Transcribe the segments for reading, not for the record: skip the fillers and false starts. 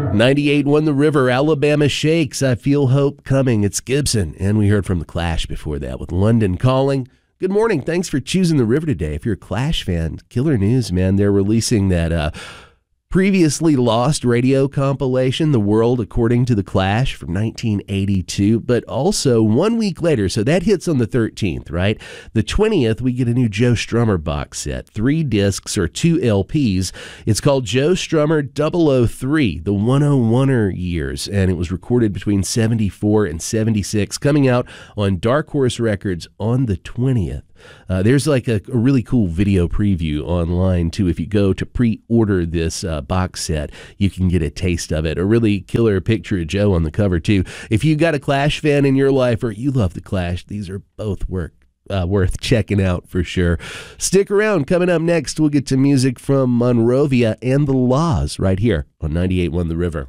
98 won the river. Alabama shakes. I feel hope coming. It's Gibson. And we heard from the Clash before that with London Calling. Good morning. Thanks for choosing the river today. If you're a Clash fan, killer news, man. They're releasing that previously lost radio compilation, The World According to the Clash from 1982, but also 1 week later, so that hits on the 13th, right? The 20th, we get a new Joe Strummer box set, 3 discs or 2 LPs. It's called Joe Strummer 003, the 101er years, and it was recorded between 74 and 76, coming out on Dark Horse Records on the 20th. There's like a really cool video preview online, too. If you go to pre-order this box set, you can get a taste of it. A really killer picture of Joe on the cover, too. If you got a Clash fan in your life or you love the Clash, these are both worth checking out for sure. Stick around. Coming up next, we'll get to music from Monrovia and The Laws right here on 98.1 The River.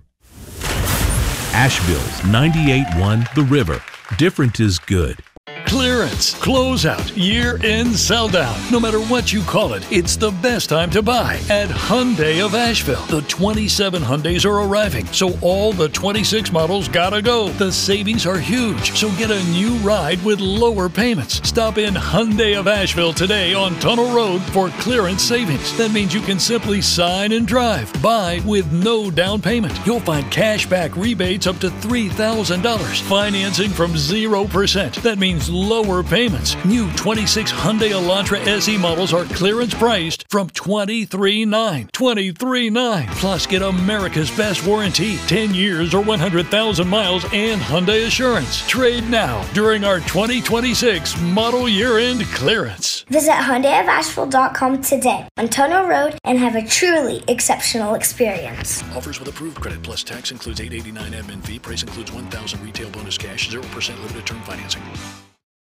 Asheville's 98.1 The River. Different is good. Clearance, closeout, year-end sell-down. No matter what you call it, it's the best time to buy at Hyundai of Asheville. The 27 Hyundais are arriving, so all the 26 models gotta go. The savings are huge, so get a new ride with lower payments. Stop in Hyundai of Asheville today on Tunnel Road for clearance savings. That means you can simply sign and drive. Buy with no down payment. You'll find cash back rebates up to $3,000. Financing from 0%. That means lower payments. New 26 Hyundai Elantra SE models are clearance priced from $23,900. $23,900. Plus, get America's best warranty, 10 years or 100,000 miles, and Hyundai Assurance. Trade now during our 2026 model year-end clearance. Visit HyundaiofAsheville.com today on Tunnel Road and have a truly exceptional experience. Offers with approved credit plus tax includes $889 admin fee. Price includes $1,000 retail bonus cash, 0% limited term financing.